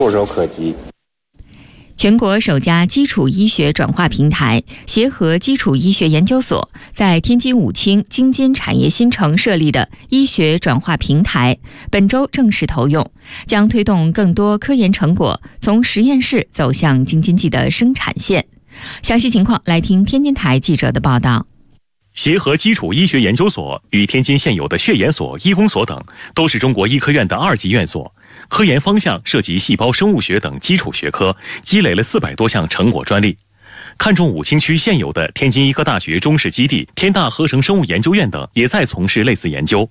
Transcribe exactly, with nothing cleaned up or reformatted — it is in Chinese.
触手可及。 全国首家基础医学转化平台协和基础医学研究所在天津武清京津产业新城设立的医学转化平台，本周正式投用，将推动更多科研成果从实验室走向京津冀的生产线。详细情况来听天津台记者的报道。 协和基础医学研究所与天津现有的血研所、医工所等都是中国医科院的二级院所，科研方向涉及细胞生物学等基础学科，积累了四百多项成果专利。看中武清区现有的天津医科大学中试基地、天大合成生物研究院等，也在从事类似研究。